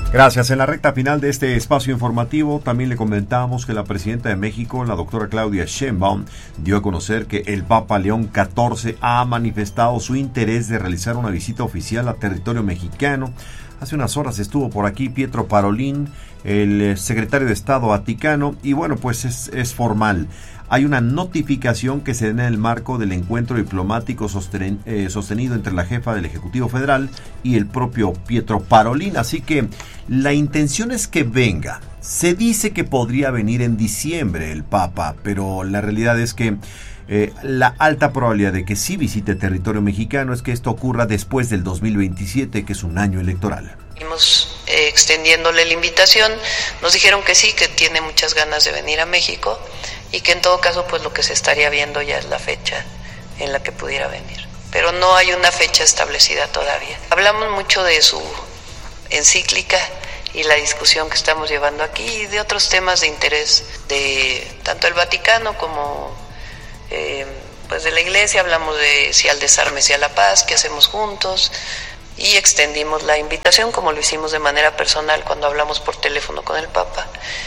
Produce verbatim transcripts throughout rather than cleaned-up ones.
Gracias. En la recta final de este espacio informativo también le comentamos que la presidenta de México, la doctora Claudia Sheinbaum, dio a conocer que el Papa León catorce ha manifestado su interés de realizar una visita oficial a territorio mexicano. Hace unas horas estuvo por aquí Pietro Parolin, el secretario de Estado vaticano, y bueno, pues es, es formal. Hay una notificación que se da en el marco del encuentro diplomático sosten, eh, sostenido entre la jefa del Ejecutivo Federal y el propio Pietro Parolin. Así que la intención es que venga. Se dice que podría venir en diciembre el Papa, pero la realidad es que eh, la alta probabilidad de que sí visite territorio mexicano es que esto ocurra después del dos mil veintisiete, que es un año electoral. Seguimos eh, extendiéndole la invitación. Nos dijeron que sí, que tiene muchas ganas de venir a México y que en todo caso pues lo que se estaría viendo ya es la fecha en la que pudiera venir. Pero no hay una fecha establecida todavía. Hablamos mucho de su encíclica y la discusión que estamos llevando aquí y de otros temas de interés de tanto el Vaticano como eh, pues de la Iglesia. Hablamos de si al desarme, si a la paz, qué hacemos juntos, y extendimos la invitación como lo hicimos de manera personal cuando hablamos por teléfono con el Papa.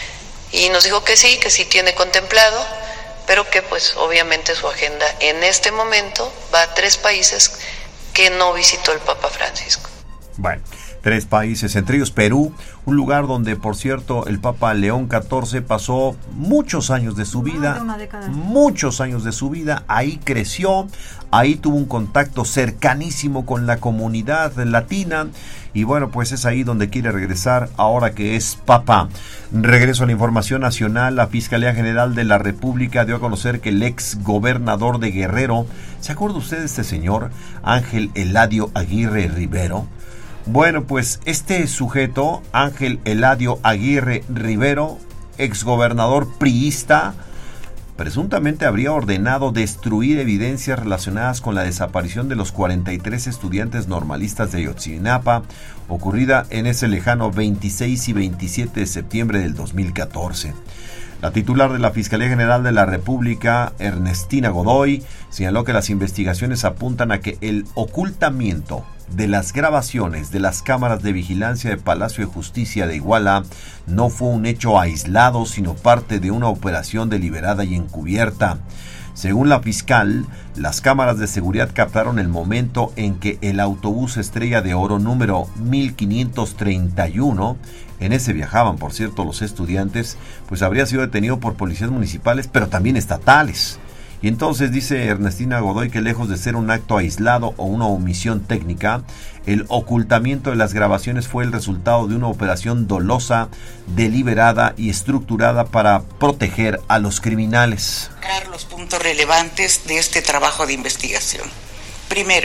Y nos dijo que sí, que sí tiene contemplado, pero que pues obviamente su agenda en este momento va a tres países que no visitó el Papa Francisco. Bueno, tres países, entre ellos Perú, un lugar donde, por cierto, el Papa León catorce pasó muchos años de su vida, una década. muchos años de su vida, ahí creció, ahí tuvo un contacto cercanísimo con la comunidad latina, y bueno, pues es ahí donde quiere regresar ahora que es Papa. Regreso a la información nacional. La Fiscalía General de la República dio a conocer que el ex gobernador de Guerrero, ¿se acuerda usted de este señor? Ángel Eladio Aguirre Rivero. Bueno, pues este sujeto, Ángel Eladio Aguirre Rivero, exgobernador priista, presuntamente habría ordenado destruir evidencias relacionadas con la desaparición de los cuarenta y tres estudiantes normalistas de Ayotzinapa, ocurrida en ese lejano veintiséis y veintisiete de septiembre del dos mil catorce. La titular de la Fiscalía General de la República, Ernestina Godoy, señaló que las investigaciones apuntan a que el ocultamiento de las grabaciones de las cámaras de vigilancia de Palacio de Justicia de Iguala no fue un hecho aislado, sino parte de una operación deliberada y encubierta. Según la fiscal, las cámaras de seguridad captaron el momento en que el autobús Estrella de Oro número mil quinientos treinta y uno, en ese viajaban, por cierto, los estudiantes, pues habría sido detenido por policías municipales, pero también estatales. Y entonces dice Ernestina Godoy que lejos de ser un acto aislado o una omisión técnica, el ocultamiento de las grabaciones fue el resultado de una operación dolosa, deliberada y estructurada para proteger a los criminales. Los puntos relevantes de este trabajo de investigación. Primero,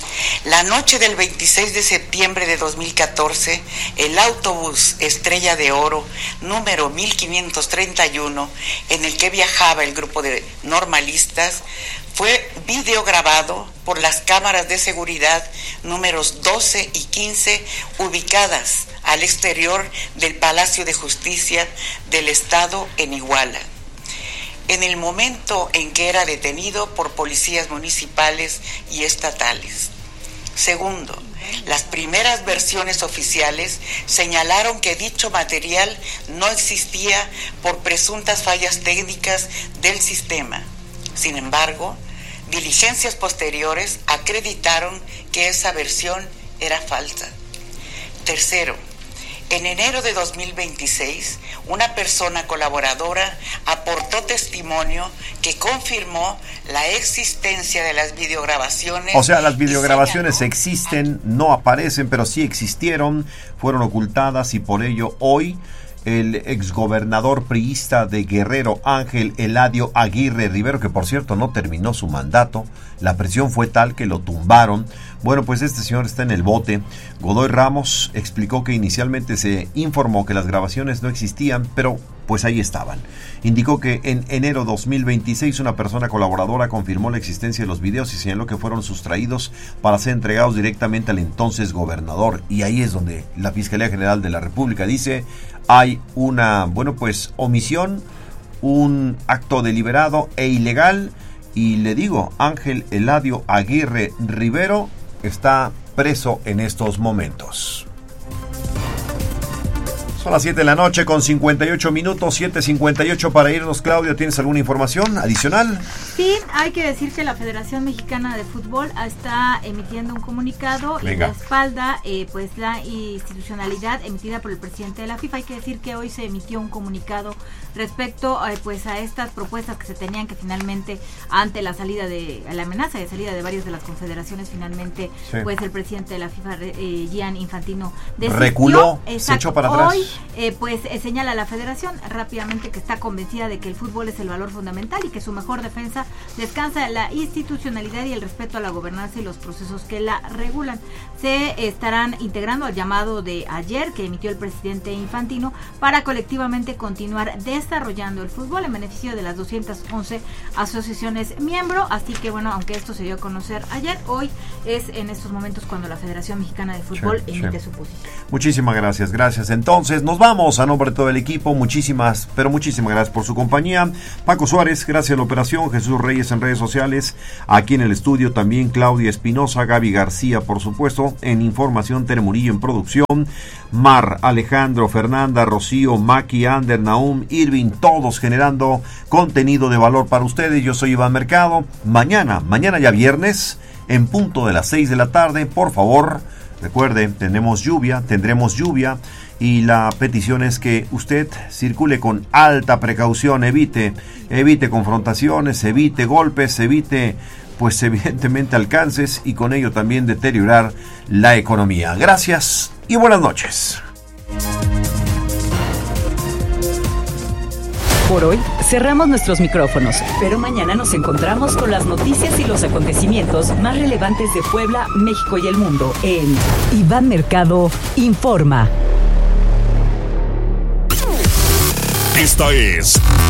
la noche del veintiséis de septiembre de dos mil catorce, el autobús Estrella de Oro número mil quinientos treinta y uno, en el que viajaba el grupo de normalistas, fue videograbado por las cámaras de seguridad números doce y quince ubicadas al exterior del Palacio de Justicia del Estado en Iguala, en el momento en que era detenido por policías municipales y estatales. Segundo, las primeras versiones oficiales señalaron que dicho material no existía por presuntas fallas técnicas del sistema. Sin embargo, diligencias posteriores acreditaron que esa versión era falsa. Tercero, en enero de dos mil veintiséis, una persona colaboradora aportó testimonio que confirmó la existencia de las videograbaciones. O sea, las videograbaciones existen, no aparecen, pero sí existieron, fueron ocultadas y por ello hoy el exgobernador priista de Guerrero, Ángel Eladio Aguirre Rivero, que por cierto no terminó su mandato, la presión fue tal que lo tumbaron. Bueno, pues este señor está en el bote. Godoy Ramos explicó que inicialmente se informó que las grabaciones no existían, pero pues ahí estaban. Indicó que en enero dos mil veintiséis una persona colaboradora confirmó la existencia de los videos y señaló que fueron sustraídos para ser entregados directamente al entonces gobernador. Y ahí es donde la Fiscalía General de la República dice: hay una, bueno, pues omisión, un acto deliberado e ilegal. Y le digo, Ángel Eladio Aguirre Rivero está preso en estos momentos. Son las siete de la noche con cincuenta y ocho minutos, siete cincuenta y ocho para irnos. Claudia, ¿tienes alguna información adicional? Sí, hay que decir que la Federación Mexicana de Fútbol está emitiendo un comunicado y respalda eh, pues la institucionalidad emitida por el presidente de la FIFA. Hay que decir que hoy se emitió un comunicado respecto eh, pues a estas propuestas que se tenían, que finalmente ante la salida de la amenaza de salida de varias de las confederaciones, finalmente sí. pues el presidente de la FIFA, eh, Gianni Infantino, desistió. Reculó, Exacto. se echó para atrás. Hoy eh, pues eh, señala a la Federación rápidamente que está convencida de que el fútbol es el valor fundamental y que su mejor defensa descansa en la institucionalidad y el respeto a la gobernanza y los procesos que la regulan. Se estarán integrando al llamado de ayer que emitió el presidente Infantino para colectivamente continuar desarrollando el fútbol en beneficio de las doscientas once asociaciones miembro. Así que bueno, aunque esto se dio a conocer ayer, hoy es en estos momentos cuando la Federación Mexicana de Fútbol sí, emite sí. su posición. Muchísimas gracias, gracias. Entonces nos vamos a nombre de todo el equipo. Muchísimas, pero muchísimas gracias por su compañía. Paco Suárez, gracias a la operación. Jesús Reyes en redes sociales. Aquí en el estudio también Claudia Espinosa, Gaby García, por supuesto, en información, Tere Murillo en producción, Mar, Alejandro, Fernanda, Rocío, Maki, Ander, Naum, Irving, todos generando contenido de valor para ustedes. Yo soy Iván Mercado. Mañana, mañana ya viernes, en punto de las seis de la tarde, por favor, recuerde, tenemos lluvia, tendremos lluvia. Y la petición es que usted circule con alta precaución, evite, evite confrontaciones, evite golpes, evite, pues evidentemente alcances y con ello también deteriorar la economía. Gracias y buenas noches. Por hoy cerramos nuestros micrófonos, pero mañana nos encontramos con las noticias y los acontecimientos más relevantes de Puebla, México y el mundo en Iván Mercado Informa. Esta es